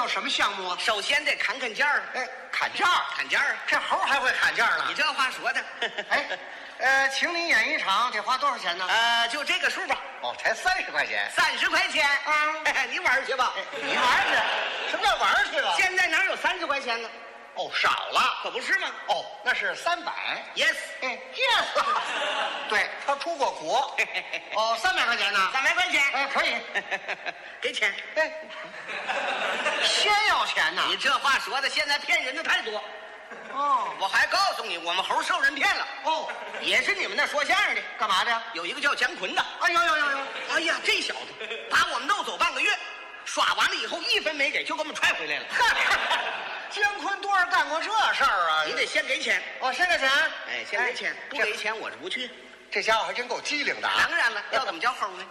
有什么项目啊？ 首先得砍价儿。 哎，砍价儿， 砍价儿， 这猴还会砍价呢？ 你这话说的。 哎，请你演一场得花多少钱呢？ 就这个数吧。 哦，才30块钱。 30块钱啊！你玩去吧。 你玩去？什么叫玩去了？ 现在哪有30块钱呢？ 哦，少了， 可不是吗？ 哦，那是300。 Yes， yes， 对，他出过国。哦，300块钱呢 ？300块钱。 哎，可以， 给钱。 哎，先要钱呢？ 你这话说的，现在骗人的太多。 哦， 我还告诉你，我们猴受人骗了。 哦， 也是你们那说相声的， 干嘛的？ 有一个叫姜昆的。 哎呦， 哎呀，这小子把我们弄走半个月，耍完了以后1分没给，就给我们踹回来了。 姜昆多少干过这事儿啊？ 你得先给钱。 哦，先给钱。 哎，先给钱，不给钱我是不去。 这家伙还真够机灵的啊！ 当然了，要怎么叫猴呢？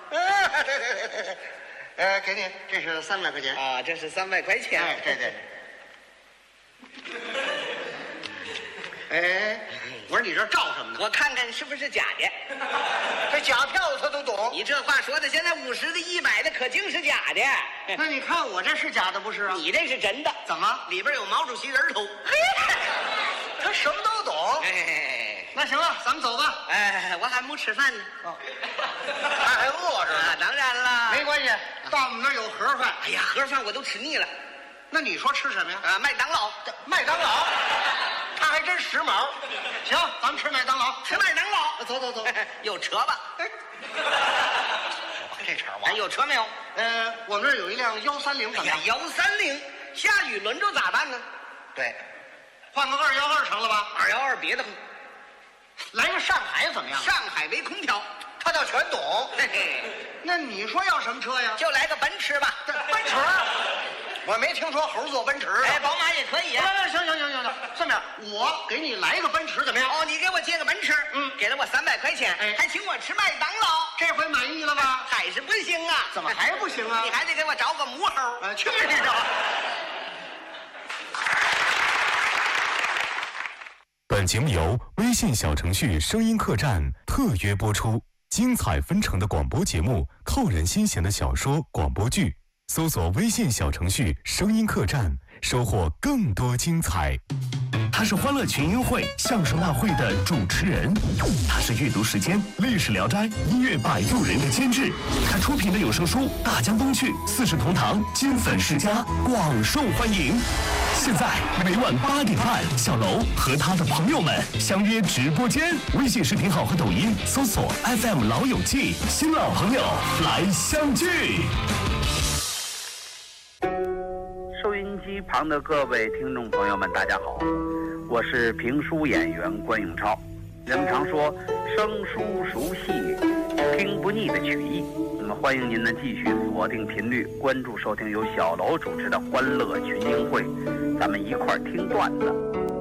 对，给你，这是300块钱啊，这是300块钱。 哎，对。哎，我说你这照什么呢？ 我看看是不是假的。 这假票子他都懂。 你这话说的，现在50的、100的可净是假的。 那你看我这是假的不是啊？ 你这是真的。 怎么？ 里边有毛主席人头。 他什么都懂。 哎， 那行了，咱们走吧。 哎，我还没吃饭呢。 哦，他还饿着呢。 当然了， 没关系，到我们那儿有盒饭。 哎呀，盒饭我都吃腻了。 那你说吃什么呀？ 麦当劳。 麦当劳，他还真时髦。行，咱们吃麦当劳。 吃麦当劳， 走。 有车吧？ 这茬完。 有车没有？ 我们这儿有一辆130，怎么样 ？130，下雨轮着咋办呢？ 对，换个212成了吧 ？212别的， 来个上海怎么样？ 上海没空调， 他倒全懂。 嘿嘿， 那你说要什么车呀？ 就来个奔驰吧。 奔驰？我没听说猴坐奔驰。 哎，宝马也可以啊。 行，这么样，我给你来一个奔驰怎么样？ 哦，你给我借个奔驰，给了我300块钱，还请我吃麦当劳， 这回满意了吧？ 还是不行啊？ 怎么还不行啊？ 你还得给我找个母猴。 去你的！ 本节目由微信小程序声音客栈特约播出，精彩纷呈的广播节目，扣人心弦的小说、广播剧。搜索微信小程序声音客栈，收获更多精彩。 他是欢乐群英会相声大会的主持人，他是阅读时间、历史聊斋、音乐摆渡人的监制，他出品的有声书《大江东去》《四世同堂》金粉世家广受欢迎。现在每晚8点半，小楼和他的朋友们相约直播间，微信视频号和抖音搜索 FM 老友记，新老朋友来相聚。 收音机旁的各位听众朋友们，大家好，我是评书演员关永超。人们常说生疏熟悉，听不腻的曲艺。那么欢迎您呢继续锁定频率，关注收听由小楼主持的欢乐群英会，咱们一块儿听段子。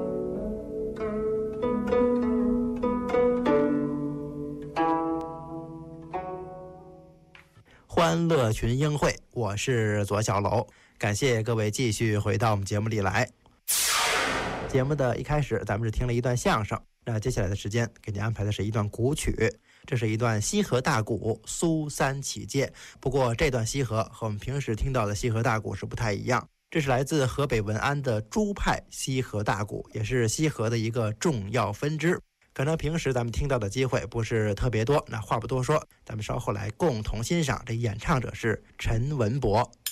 欢乐群英会，我是左小楼，感谢各位继续回到我们节目里来。节目的一开始，咱们是听了一段相声，那接下来的时间给您安排的是一段古曲，这是一段西河大鼓苏三起解。不过这段西河和我们平时听到的西河大鼓是不太一样，这是来自河北文安的朱派西河大鼓，也是西河的一个重要分支。可能平时咱们听到的机会不是特别多，那话不多说，咱们稍后来共同欣赏。这演唱者是陈文博。